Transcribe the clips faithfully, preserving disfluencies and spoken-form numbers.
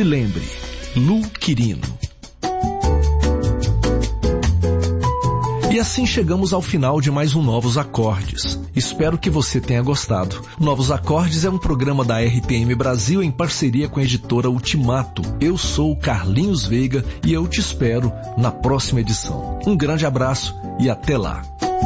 se lembre, Lu Quirino. E assim chegamos ao final de mais um Novos Acordes. Espero que você tenha gostado. Novos Acordes é um programa da R T M Brasil em parceria com a editora Ultimato. Eu sou o Carlinhos Veiga e eu te espero na próxima edição. Um grande abraço e até lá.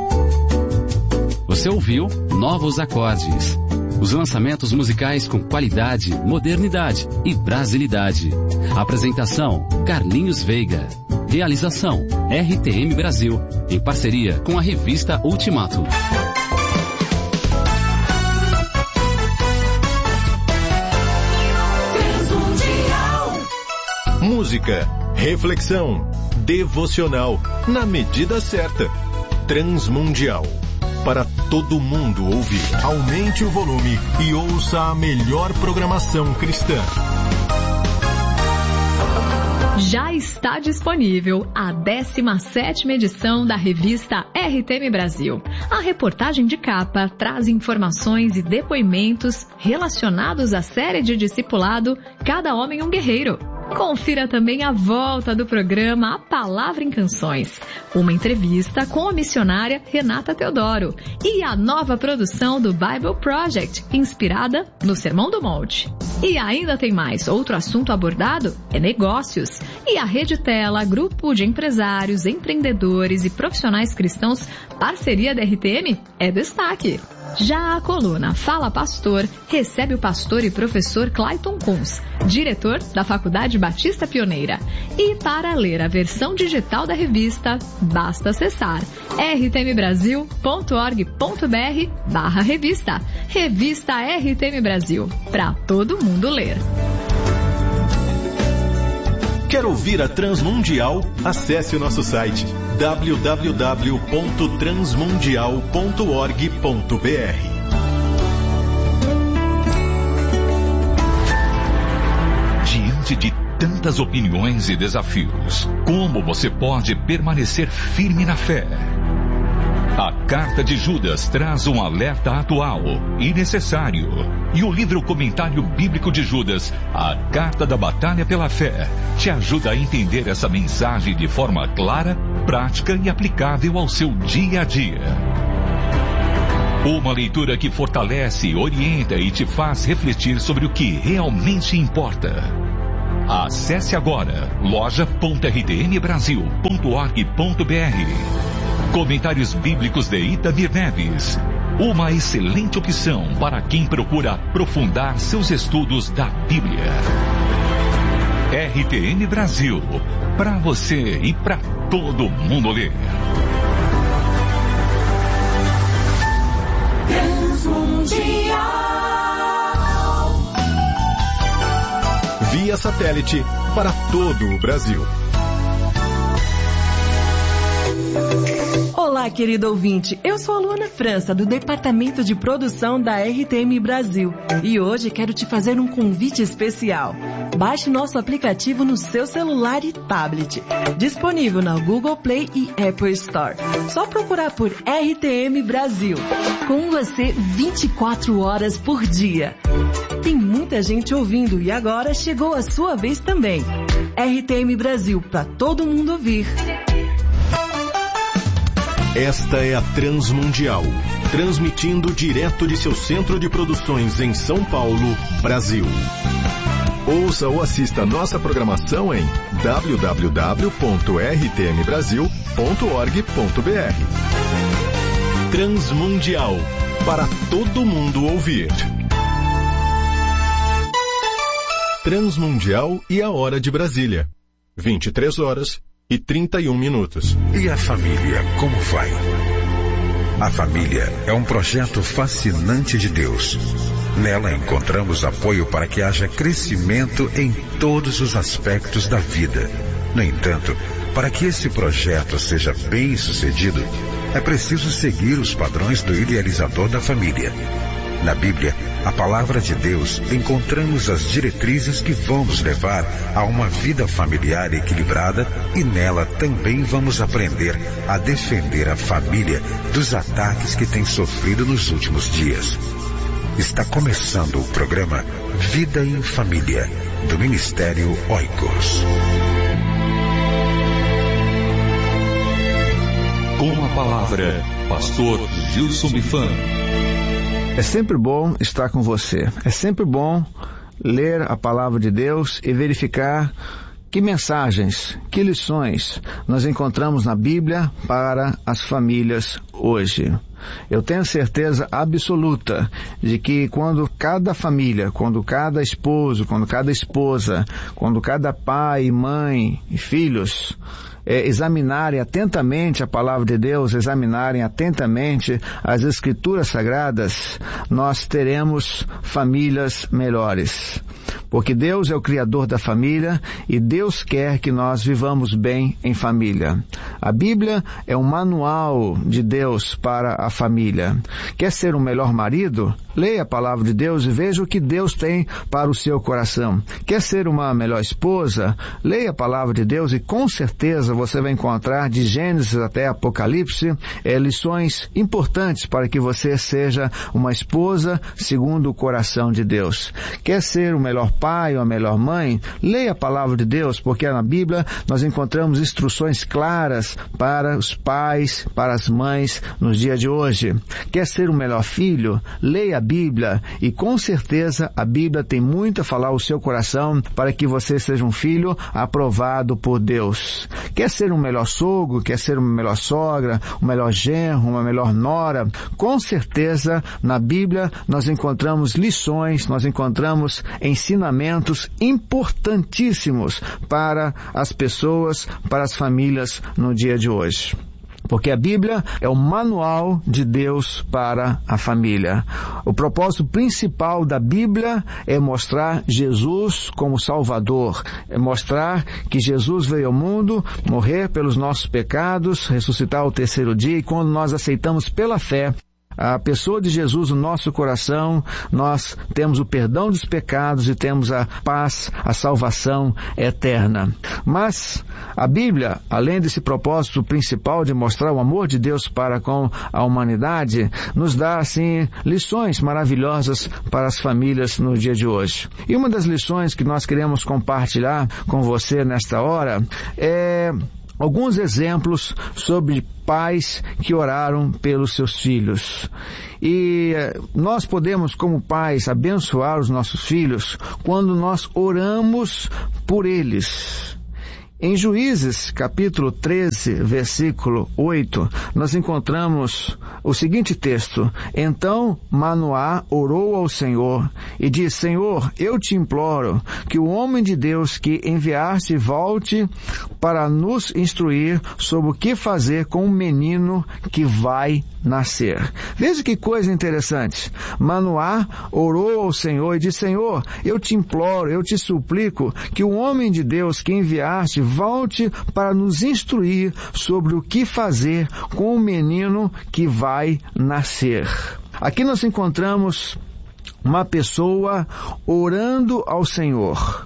Você ouviu Novos Acordes. Os lançamentos musicais com qualidade, modernidade e brasilidade. Apresentação: Carlinhos Veiga. Realização: R T M Brasil, em parceria com a revista Ultimato. Música, reflexão, devocional, na medida certa. Transmundial. Para todo mundo ouvir. Aumente o volume e ouça a melhor programação cristã. Já está disponível a décima sétima edição da revista R T M Brasil. A reportagem de capa traz informações e depoimentos relacionados à série de discipulado Cada Homem um Guerreiro. Confira também a volta do programa A Palavra em Canções, uma entrevista com a missionária Renata Teodoro e a nova produção do Bible Project, inspirada no Sermão do Monte. E ainda tem mais. Outro assunto abordado é negócios. E a Rede Tela, grupo de empresários, empreendedores e profissionais cristãos, parceria da R T M, é destaque. Já a coluna Fala Pastor recebe o pastor e professor Clayton Kunz, diretor da Faculdade Batista Pioneira. E para ler a versão digital da revista, basta acessar r t m brasil ponto org ponto b r barra revista. Revista R T M Brasil, para todo mundo ler. Quer ouvir a Transmundial? Acesse o nosso site w w w ponto transmundial ponto org ponto b r. Diante de tantas opiniões e desafios, como você pode permanecer firme na fé? A Carta de Judas traz um alerta atual e necessário. E o livro Comentário Bíblico de Judas, a Carta da Batalha pela Fé, te ajuda a entender essa mensagem de forma clara, prática e aplicável ao seu dia a dia. Uma leitura que fortalece, orienta e te faz refletir sobre o que realmente importa. Acesse agora loja ponto r t m brasil ponto org ponto b r. Comentários Bíblicos de Itamir Neves. Uma excelente opção para quem procura aprofundar seus estudos da Bíblia. R T M Brasil. Para você e para todo mundo ler. Via satélite para todo o Brasil. Olá, querido ouvinte. Eu sou a Luana França, do Departamento de Produção da R T M Brasil. E hoje quero te fazer um convite especial. Baixe nosso aplicativo no seu celular e tablet. Disponível na Google Play e Apple Store. Só procurar por R T M Brasil. Com você vinte e quatro horas por dia. Tem muita gente ouvindo e agora chegou a sua vez também. R T M Brasil, para todo mundo ouvir. Esta é a Transmundial, transmitindo direto de seu centro de produções em São Paulo, Brasil. Ouça ou assista nossa programação em w w w ponto r t m brasil ponto org ponto b r. Transmundial, para todo mundo ouvir. Transmundial e a hora de Brasília. vinte e três horas e trinta e um minutos. E a família, como vai? A família é um projeto fascinante de Deus. Nela encontramos apoio para que haja crescimento em todos os aspectos da vida. No entanto, para que esse projeto seja bem sucedido, é preciso seguir os padrões do idealizador da família. Na Bíblia, a palavra de Deus, encontramos as diretrizes que vão nos levar a uma vida familiar equilibrada e nela também vamos aprender a defender a família dos ataques que tem sofrido nos últimos dias. Está começando o programa Vida em Família, do Ministério Oikos. Com a palavra, pastor Gilson Bifan. É sempre bom estar com você. É sempre bom ler a palavra de Deus e verificar que mensagens, que lições nós encontramos na Bíblia para as famílias hoje. Eu tenho certeza absoluta de que quando cada família, quando cada esposo, quando cada esposa, quando cada pai, mãe e filhos é, examinarem atentamente a palavra de Deus, examinarem atentamente as Escrituras Sagradas, nós teremos famílias melhores. Porque Deus é o Criador da família e Deus quer que nós vivamos bem em família. A Bíblia é um manual de Deus para a família. Quer ser um melhor marido? Leia a palavra de Deus e veja o que Deus tem para o seu coração. Quer ser uma melhor esposa? Leia a palavra de Deus e com certeza você vai encontrar de Gênesis até Apocalipse é, lições importantes para que você seja uma esposa segundo o coração de Deus. Quer ser o melhor pai ou a melhor mãe? Leia a palavra de Deus, porque na Bíblia nós encontramos instruções claras para os pais, para as mães nos dias de hoje. Quer ser o melhor filho? Leia a Bíblia e com certeza a Bíblia tem muito a falar ao seu coração para que você seja um filho aprovado por Deus. Quer ser um melhor sogro? Quer ser uma melhor sogra? Um melhor genro? Uma melhor nora? Com certeza na Bíblia nós encontramos lições, nós encontramos ensinamentos importantíssimos para as pessoas, para as famílias no dia de hoje. Porque a Bíblia é o manual de Deus para a família. O propósito principal da Bíblia é mostrar Jesus como Salvador. É mostrar que Jesus veio ao mundo, morrer pelos nossos pecados, ressuscitar ao terceiro dia, e quando nós aceitamos pela fé a pessoa de Jesus no nosso coração, nós temos o perdão dos pecados e temos a paz, a salvação eterna. Mas a Bíblia, além desse propósito principal de mostrar o amor de Deus para com a humanidade, nos dá, assim, lições maravilhosas para as famílias no dia de hoje. E uma das lições que nós queremos compartilhar com você nesta hora é alguns exemplos sobre pais que oraram pelos seus filhos. E nós podemos, como pais, abençoar os nossos filhos quando nós oramos por eles. Em Juízes, capítulo treze, versículo oito, nós encontramos o seguinte texto: Então Manoá orou ao Senhor e disse: Senhor, eu te imploro que o homem de Deus que enviaste volte para nos instruir sobre o que fazer com o menino que vai nascer. Veja que coisa interessante. Manoá orou ao Senhor e disse: Senhor, eu te imploro, eu te suplico que o homem de Deus que enviaste volte para nos instruir sobre o que fazer com o menino que vai nascer. Aqui nós encontramos uma pessoa orando ao Senhor,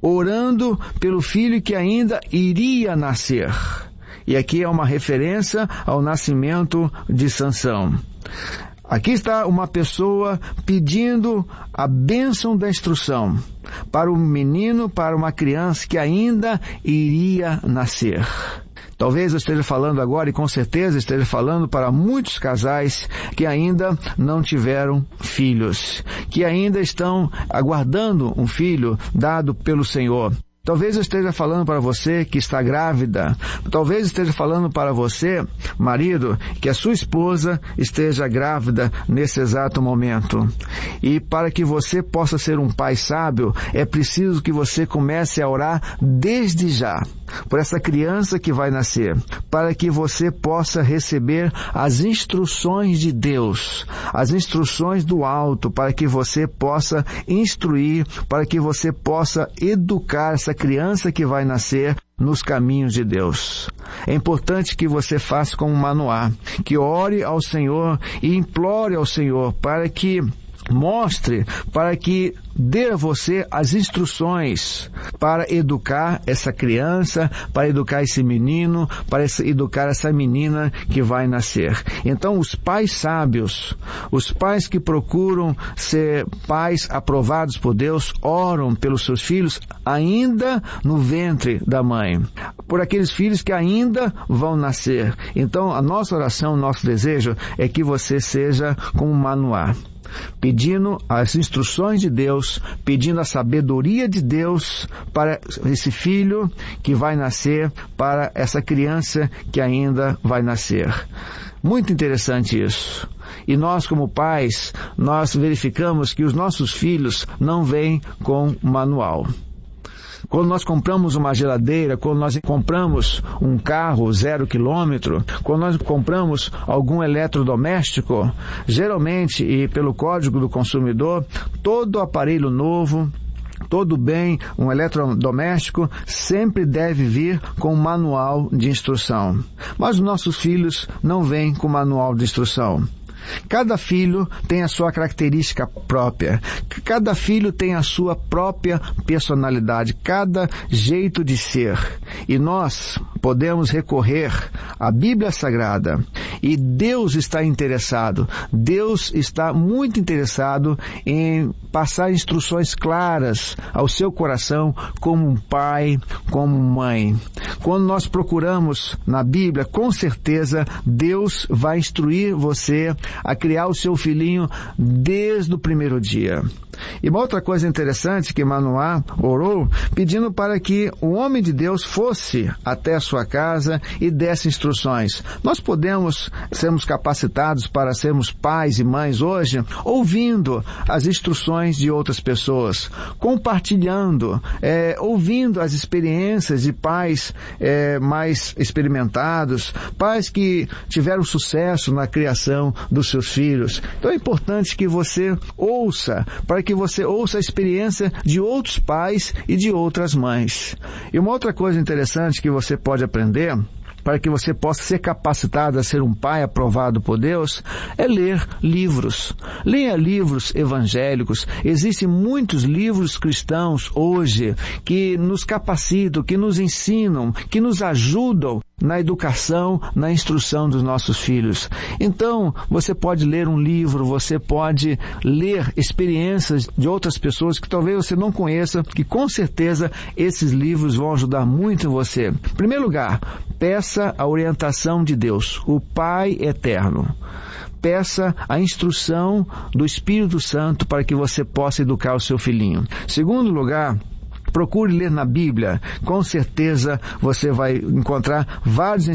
orando pelo filho que ainda iria nascer. E aqui é uma referência ao nascimento de Sansão. Aqui está uma pessoa pedindo a bênção da instrução para um menino, para uma criança que ainda iria nascer. Talvez eu esteja falando agora, e com certeza esteja falando para muitos casais que ainda não tiveram filhos, que ainda estão aguardando um filho dado pelo Senhor. Talvez eu esteja falando para você que está grávida. Talvez esteja falando para você, marido, que a sua esposa esteja grávida nesse exato momento. E para que você possa ser um pai sábio, é preciso que você comece a orar desde já por essa criança que vai nascer, para que você possa receber as instruções de Deus, as instruções do alto, para que você possa instruir, para que você possa educar essa criança que vai nascer nos caminhos de Deus. É importante que você faça como Manoá, que ore ao Senhor e implore ao Senhor para que Mostre para que dê a você as instruções para educar essa criança, para educar esse menino, para educar essa menina que vai nascer. Então, os pais sábios, os pais que procuram ser pais aprovados por Deus, oram pelos seus filhos ainda no ventre da mãe, por aqueles filhos que ainda vão nascer. Então, a nossa oração, o nosso desejo é que você seja como Manoá, pedindo as instruções de Deus, pedindo a sabedoria de Deus para esse filho que vai nascer, para essa criança que ainda vai nascer. Muito interessante isso. E nós, como pais, nós verificamos que os nossos filhos não vêm com manual. Quando nós compramos uma geladeira, quando nós compramos um carro zero quilômetro, quando nós compramos algum eletrodoméstico, geralmente, e pelo Código do Consumidor, todo aparelho novo, todo bem, um eletrodoméstico, sempre deve vir com um manual de instrução. Mas os nossos filhos não vêm com manual de instrução. Cada filho tem a sua característica própria. Cada filho tem a sua própria personalidade, cada jeito de ser. E nós podemos recorrer à Bíblia Sagrada. E Deus está interessado. Deus está muito interessado em passar instruções claras ao seu coração como um pai, como mãe. Quando nós procuramos na Bíblia, com certeza Deus vai instruir você a criar o seu filhinho desde o primeiro dia. E uma outra coisa interessante que Manoá orou, pedindo para que o homem de Deus fosse até a sua casa e desse instruções. Nós podemos sermos capacitados para sermos pais e mães hoje, ouvindo as instruções de outras pessoas, compartilhando, é, ouvindo as experiências de pais é, mais experimentados, pais que tiveram sucesso na criação dos seus filhos. Então é importante que você ouça, para que você ouça a experiência de outros pais e de outras mães. E uma outra coisa interessante que você pode aprender, para que você possa ser capacitado a ser um pai aprovado por Deus, é ler livros. Leia livros evangélicos. Existem muitos livros cristãos hoje que nos capacitam, que nos ensinam, que nos ajudam na educação, na instrução dos nossos filhos. Então, você pode ler um livro, você pode ler experiências de outras pessoas que talvez você não conheça, que com certeza esses livros vão ajudar muito em você. Em primeiro lugar, peça a orientação de Deus, o Pai Eterno. Peça a instrução do Espírito Santo para que você possa educar o seu filhinho. Em segundo lugar, procure ler na Bíblia. Com certeza você vai encontrar vários